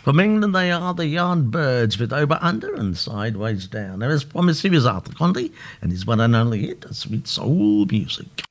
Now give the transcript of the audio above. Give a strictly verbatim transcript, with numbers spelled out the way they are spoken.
From England they are the Yardbirds with Over Under and Sideways Down. Now as promised, here is Arthur Condy and his one and only hit, Sweet Soul Music.